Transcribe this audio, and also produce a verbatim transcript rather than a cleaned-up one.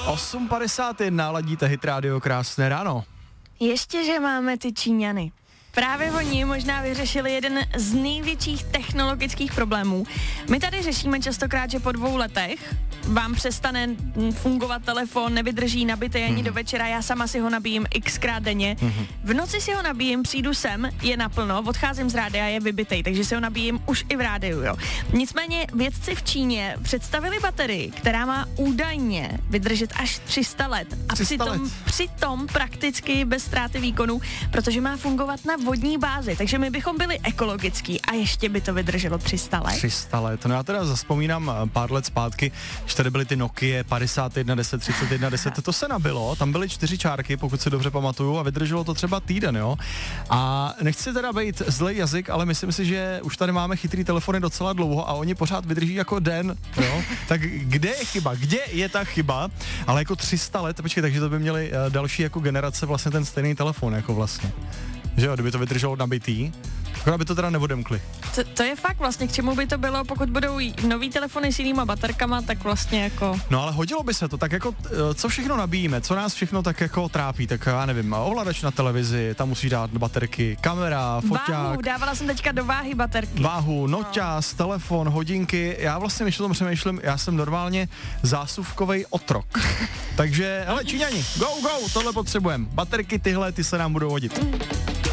osm padesát jedna, ladíte Hit Radio, krásné ráno. Ještě, že máme ty Číňany. Právě oni možná vyřešili jeden z největších technologických problémů. My tady řešíme častokrát, že po dvou letech vám přestane fungovat telefon, nevydrží nabitý ani mm. do večera, já sama si ho nabíjím xkrát denně. Mm. V noci si ho nabíjím, přijdu sem, je naplno, odcházím z rádia, je vybitej, takže si ho nabíjím už i v rádiu, jo. Nicméně vědci v Číně představili baterii, která má údajně vydržet až tři sta let a přitom, přitom prakticky bez ztráty výkonu, protože má fungovat na vodní bázi, takže my bychom byli ekologický a ještě by to vydrželo tři sta let. tři sta let, no já teda zaspomínám pár let zpátky, že tady byly ty Nokia padesát jedna deset, třicet jedna deset, to se nabilo, tam byly čtyři čárky, pokud si dobře pamatuju, a vydrželo to třeba týden, jo. A nechci teda být zlej jazyk, ale myslím si, že už tady máme chytrý telefony docela dlouho a oni pořád vydrží jako den, jo. Tak kde je chyba? Kde je ta chyba? Ale jako tři sta let, počkej, takže to by měli další jako generace vlastně ten stejný telefon, jako vlastně. Že jo, kdyby to vydrželo nabitý, akorát by to teda neodemkli. To, to je fakt vlastně, k čemu by to bylo, pokud budou nový telefony s jinýma baterkama, tak vlastně jako... No ale hodilo by se to, tak jako, co všechno nabíjíme, co nás všechno tak jako trápí, tak já nevím, ovladač na televizi, tam musí dát baterky, kamera, foťák. Váhu, dávala jsem teďka do váhy baterky. Váhu, noťaz, no. Telefon, hodinky, já vlastně, když o tom přemýšlím, já jsem normálně zásuvkovej otrok. Takže, hele, Číňani, go, go, tohle potřebujeme. Baterky tyhle, ty se nám budou hodit.